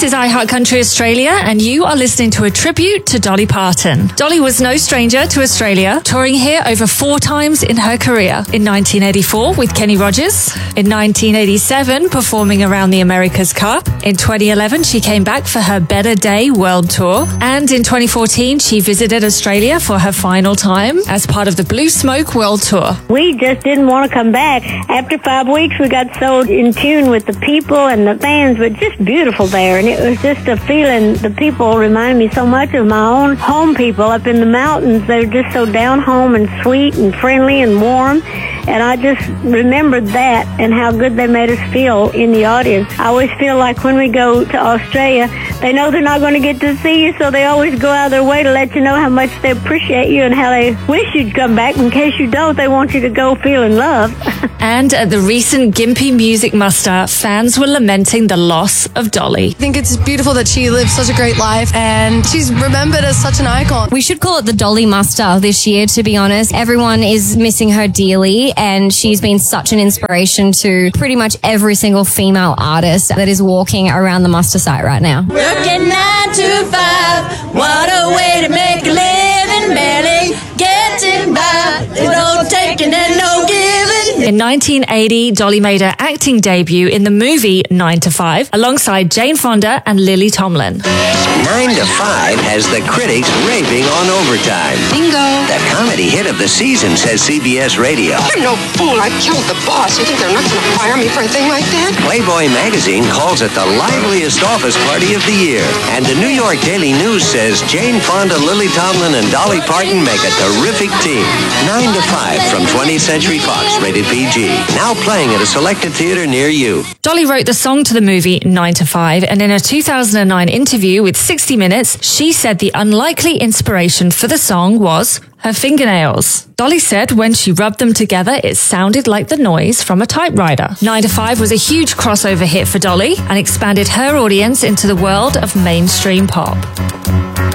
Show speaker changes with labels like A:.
A: This is iHeart Country Australia, and you are listening to a tribute to Dolly Parton. Dolly was no stranger to Australia, touring here over 4 times in her career. In 1984 with Kenny Rogers, in 1987 performing around the America's Cup, in 2011 she came back for her Better Day World Tour, and in 2014 she visited Australia for her final time as part of the Blue Smoke World Tour.
B: We just didn't want to come back. After 5 weeks we got so in tune with the people, and the fans were just beautiful there, and it was just a feeling. The people remind me so much of my own home people up in the mountains. They're just so down home and sweet and friendly and warm, and I just remembered that and how good they made us feel in the audience. I always feel like when we go to Australia, they know they're not going to get to see you, so they always go out of their way to let you know how much they appreciate you and how they wish you'd come back. In case you don't, they want you to go feeling loved.
A: And at the recent Gympie Music Muster, fans were lamenting the loss of Dolly.
C: I think it's beautiful that she lived such a great life and she's remembered as such an icon.
D: We should call it the Dolly Muster this year, to be honest. Everyone is missing her dearly, and she's been such an inspiration to pretty much every single female artist that is walking around the muster site right now.
E: Working 9 to 5, what a way to make a living, barely getting by, no taking and no giving.
A: In 1980, Dolly made her acting debut in the movie 9 to 5 alongside Jane Fonda and Lily Tomlin.
F: 9 to 5 has the critics raving on Overtime.
C: Bingo.
F: The comedy hit of the season, says CBS Radio.
G: I'm no fool. I killed the boss. You think they're not going to fire me for a thing like that?
F: Playboy magazine calls it the liveliest office party of the year. And the New York Daily News says Jane Fonda, Lily Tomlin, and Dolly Parton make a terrific team. 9 to 5 from 20th Century Fox, rated PG. Now playing at a selected theater near you.
A: Dolly wrote the song to the movie 9 to 5, and in a 2009 interview with 60 Minutes, she said the unlikely inspiration for the song was her fingernails. Dolly said when she rubbed them together, it sounded like the noise from a typewriter. 9 to 5 was a huge crossover hit for Dolly and expanded her audience into the world of mainstream pop.